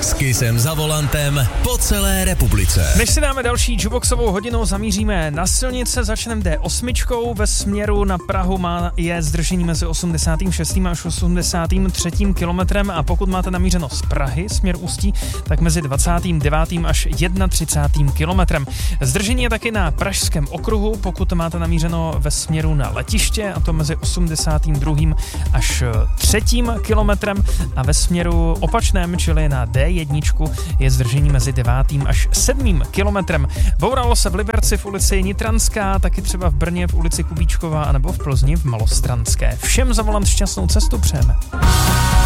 S Kissem za volantem po celé republice. Než si dáme další jukeboxovou hodinu, zamíříme na silnice, začneme D8 ve směru na Prahu, je zdržení mezi 86. až 83. kilometrem a pokud máte namířeno z Prahy směr Ústí, tak mezi 29. až 31. kilometrem. Zdržení je taky na Pražském okruhu, pokud máte namířeno ve směru na letiště, a to mezi 82. až 3. kilometrem a ve směru opačném, čili na D1, je zdržení mezi 9. až 7. kilometrem. Bouralo se v Liberci v ulici Nitranská, taky třeba v Brně v ulici Kubíčková a nebo v Plzni v Malostranské. Všem za volant šťastnou cestu přejeme.